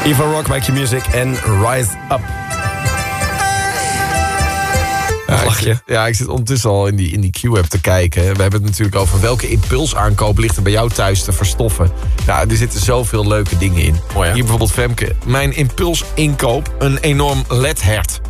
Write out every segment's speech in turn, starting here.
Eva Rock, Make Your Music en Rise Up. Ik zit ondertussen al in die Q-app te kijken. We hebben het natuurlijk over welke impulsaankoop ligt er bij jou thuis te verstoffen. Nou, er zitten zoveel leuke dingen in. Mooi, hè? Hier bijvoorbeeld Femke. Mijn impulsinkoop, een enorm ledhert.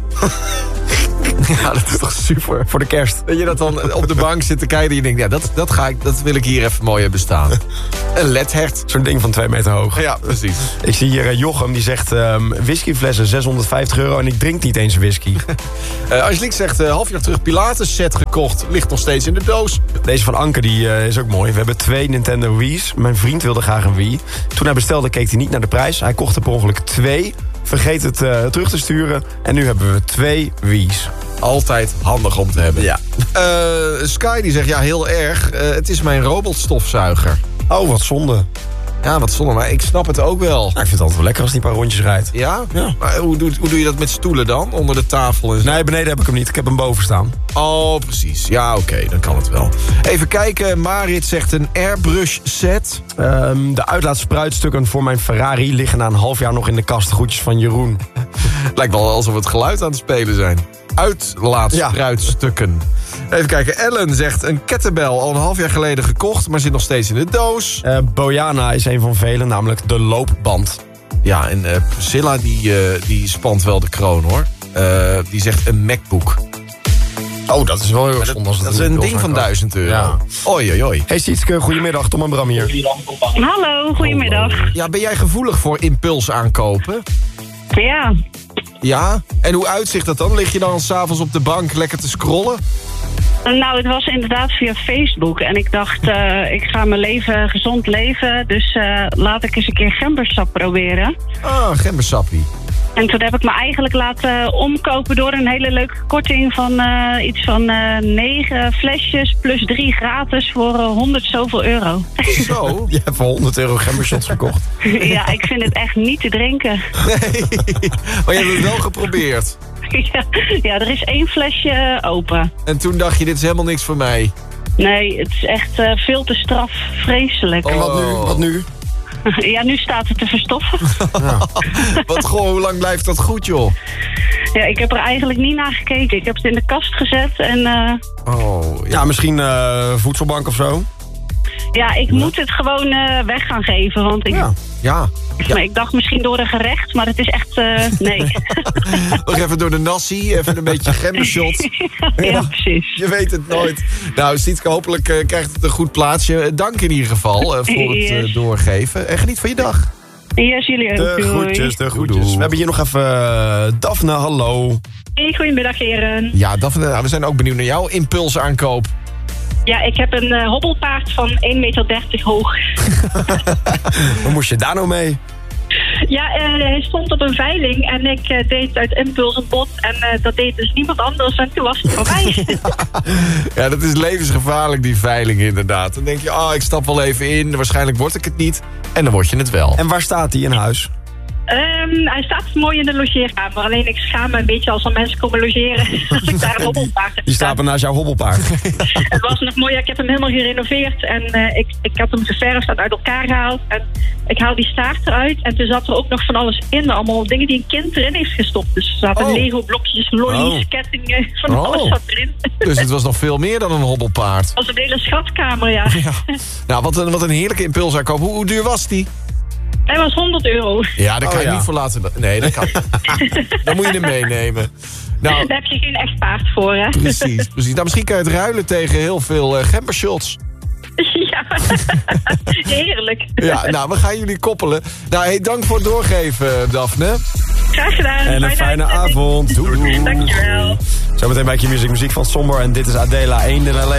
Ja, dat is toch super. Voor de kerst. Dat je dat dan op de bank zit te kijken en je denkt, ja, dat wil ik hier even mooi hebben staan. Een ledhert. Zo'n ding van 2 meter hoog. Ja, precies. Ik zie hier Jochem, die zegt whiskyflessen €650 en ik drink niet eens whisky. Angelique zegt, half jaar terug Pilates set gekocht. Ligt nog steeds in de doos. Deze van Anke die is ook mooi. We hebben 2 Nintendo Wii's. Mijn vriend wilde graag een Wii. Toen hij bestelde keek hij niet naar de prijs. Hij kocht er per ongeluk 2. Vergeet het terug te sturen. En nu hebben we 2 Wii's. Altijd handig om te hebben. Ja. Sky die zegt, ja, heel erg. Het is mijn robotstofzuiger. Oh, wat zonde. Ja, wat zonde, maar ik snap het ook wel. Nou, ik vind het altijd wel lekker als die een paar rondjes rijdt. Ja? Ja. Maar hoe doe je dat met stoelen dan? Onder de tafel en zo? Nee, beneden heb ik hem niet. Ik heb hem boven staan. Oh, precies. Ja, oké, dan kan het wel. Even kijken, Marit zegt een airbrush set. De uitlaatspruitstukken voor mijn Ferrari liggen na een half jaar nog in de kast. Groetjes van Jeroen. Lijkt wel alsof we het geluid aan het spelen zijn. Uitlaatspruitstukken. Even kijken, Ellen zegt een kettlebell al een half jaar geleden gekocht, maar zit nog steeds in de doos. Bojana is een van velen, namelijk de loopband. Ja, en Priscilla die spant wel de kroon, hoor. Die zegt een MacBook. Oh, dat is wel heel zonde. Dat is een ding van €1000. Ja. Oei, oei. Hey Sietske, goedemiddag. Tom en Bram hier. Hallo, goedemiddag. Ja, ben jij gevoelig voor impulsaankopen? Ja, Ja? En hoe uitzicht dat dan? Lig je dan 's avonds op de bank lekker te scrollen? nou het was inderdaad via Facebook. En ik dacht, ik ga mijn leven gezond leven. Dus laat ik eens een keer gembersap proberen. Ah, gembersappie. En toen heb ik me eigenlijk laten omkopen door een hele leuke korting van iets van 9 flesjes plus 3 gratis voor 100 zoveel euro. Zo? Je hebt voor €100 gembershots gekocht. Ja, ik vind het echt niet te drinken. Nee. Maar je hebt het wel geprobeerd. Ja, er is 1 flesje open. En toen dacht je, dit is helemaal niks voor mij. Nee, het is echt veel te straf, vreselijk. En wat nu? Wat nu? Ja, nu staat het te verstoffen. Wat goh, hoe lang blijft dat goed, joh? Ja, ik heb er eigenlijk niet naar gekeken. Ik heb het in de kast gezet en Ja, misschien voedselbank of zo? ja, ik moet het gewoon weg gaan geven. Want Ja. ik dacht misschien door een gerecht, maar het is echt, nee. Nog even door de nasi, even een beetje gembershot. Ja, precies. Je weet het nooit. Nou, Sietske, hopelijk krijgt het een goed plaatsje. Dank in ieder geval voor het doorgeven. En geniet van je dag. Yes, jullie ook. De groetjes, de groetjes. We hebben hier nog even Daphne, hallo. Hey, goedemiddag, heren. Ja, Daphne, we zijn ook benieuwd naar jouw impulsaankoop. Ja, ik heb een hobbelpaard van 1,30 meter hoog. Hoe moest je daar nou mee? Ja, hij stond op een veiling en ik deed uit impuls een bod. En dat deed dus niemand anders en toen was het voorbij. Ja, dat is levensgevaarlijk, die veiling inderdaad. Dan denk je, ik stap wel even in, waarschijnlijk word ik het niet. En dan word je het wel. En waar staat hij in huis? Hij staat mooi in de logeerkamer. Alleen ik schaam me een beetje als er mensen komen logeren. Als ik daar een hobbelpaard heb. Die staat naast jouw hobbelpaard. Het was nog mooi. Ik heb hem helemaal gerenoveerd. En ik had hem geverfd en uit elkaar gehaald. En ik haal die staart eruit. En toen zat er ook nog van alles in. Allemaal dingen die een kind erin heeft gestopt. Dus er zaten Lego blokjes, lollies, kettingen. Van alles zat erin. Dus het was nog veel meer dan een hobbelpaard. Het was een hele schatkamer, ja. Nou, wat een heerlijke impulsaankoop. Hoe duur was die? Hij was €100. Ja, daar kan je niet voor laten. Nee, dat kan. Dan moet je hem meenemen. Nou, daar heb je geen echt paard voor, hè? Precies. Nou, misschien kan je het ruilen tegen heel veel gembershots. Ja, heerlijk. Ja, nou, we gaan jullie koppelen. Nou, hey, dank voor het doorgeven, Daphne. Graag gedaan. En een fijne avond. Doei. Dankjewel. Zometeen bij je muziek van Somber en dit is Adela, Eenden en